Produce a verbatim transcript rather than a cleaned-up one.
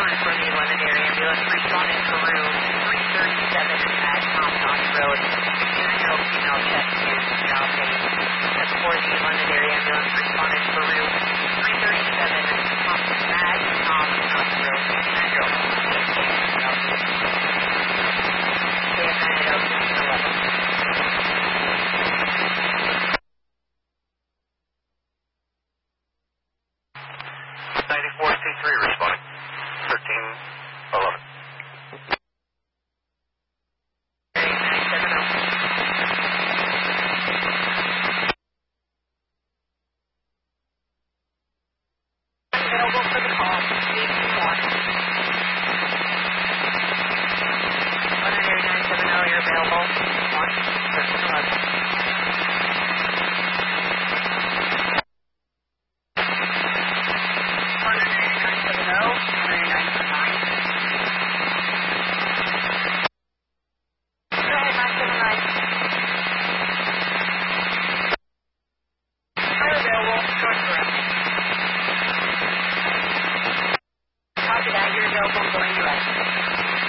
Sorry for the Londonderry ambulance. Responding to room three thirty-seven at Compton Road. nine-year-old female chest is job page. That's for the Londonderry ambulance. Responding to room three thirty-seven Compton Mag.